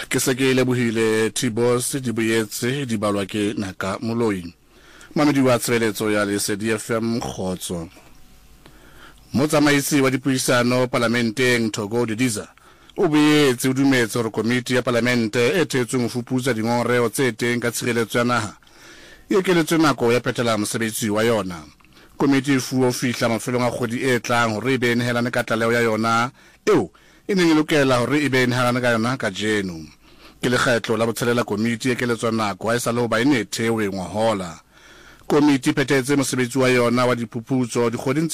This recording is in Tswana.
ke se ke lebohile Tibos di boetse di balwa ke Naka Moloi. Mamedi wa tsweletso ya Lesedi FM Khotso. Motsamaisi wa dipuisano parlamenteng Thogo Didiza o boetse o dumetse hore komiti ya parlamente e thetsweng ho fuputsa dingongoreo tse teng ka tshireletso ya naha e ekeletswe nako ya phethela mosebetsi wa yona. Komiti e fuwa fihla mafelong a kgwedi e tlang hore e be nehelane ka tlaleho ya yona eo e neng e lokela hore e be nehelane ka yona ka jeno. Ke lekgetlo la botshelela komiti e ekeletswa nako ha e sa le hoba e ne thewe ngwahola. Komiti phethetse mosebetsi wa yona wa diphuputso dikgweding